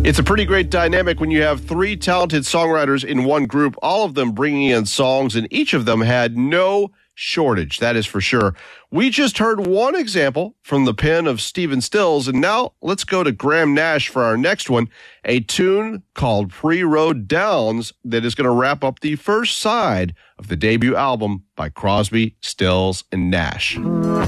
It's a pretty great dynamic when you have three talented songwriters in one group, all of them bringing in songs, and each of them had no shortage, that is for sure. We just heard one example from the pen of Stephen Stills, and now let's go to Graham Nash for our next one, a tune called Pre-Road Downs that is going to wrap up the first side of the debut album by Crosby, Stills, and Nash.